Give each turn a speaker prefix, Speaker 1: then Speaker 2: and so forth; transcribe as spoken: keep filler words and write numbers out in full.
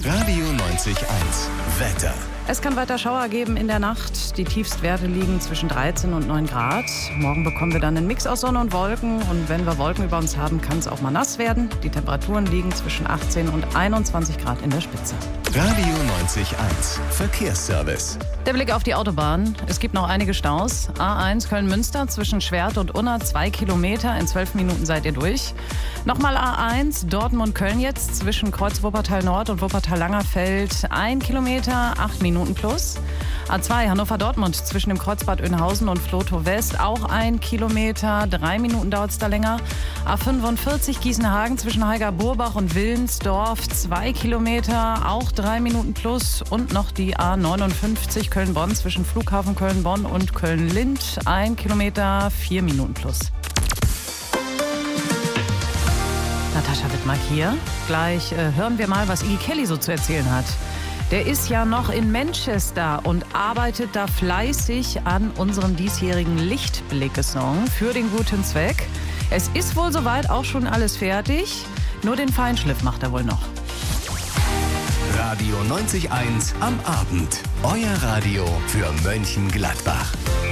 Speaker 1: Radio neunzig eins. Wetter.
Speaker 2: Es kann weiter Schauer geben in der Nacht. Die Tiefstwerte liegen zwischen dreizehn und neun Grad. Morgen bekommen wir dann einen Mix aus Sonne und Wolken. Und wenn wir Wolken über uns haben, kann es auch mal nass werden. Die Temperaturen liegen zwischen achtzehn und einundzwanzig Grad in der Spitze.
Speaker 1: Radio neunzig eins. Verkehrsservice.
Speaker 2: Der Blick auf die Autobahn. Es gibt noch einige Staus. A eins Köln-Münster zwischen Schwert und Unna, zwei Kilometer. In zwölf Minuten seid ihr durch. Nochmal A eins Dortmund-Köln jetzt zwischen Kreuz Wuppertal-Nord und Wuppertal-Langerfeld. Ein Kilometer, acht Minuten plus. A zwei Hannover-Dortmund zwischen dem Kreuzbad Oeynhausen und Vlotho-West. Auch ein Kilometer, drei Minuten dauert es da länger. A fünfundvierzig Gießen-Hagen zwischen Heiger-Burbach und Willensdorf. Zwei Kilometer, auch drei Minuten plus. Und noch die A neunundfünfzig Köln-Bonn zwischen Flughafen Köln-Bonn und Köln-Lindt. Ein Kilometer, vier Minuten plus. Natascha Wittmark hier. Gleich äh, hören wir mal, was Iggy Kelly so zu erzählen hat. Der ist ja noch in Manchester und arbeitet da fleißig an unserem diesjährigen Lichtblicke-Song für den guten Zweck. Es ist wohl soweit auch schon alles fertig. Nur den Feinschliff macht er wohl noch.
Speaker 1: Radio neunzig eins am Abend. Euer Radio für Mönchengladbach.